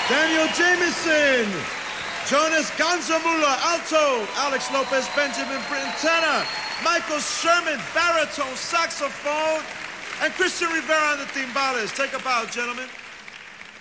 Daniel Jamieson, Jonas Ganzamula, alto, Alex Lopez, Benjamin Britton, tenor, Michael Sherman, baritone, saxophone, and Christian Rivera on the timbales. Take a bow, gentlemen.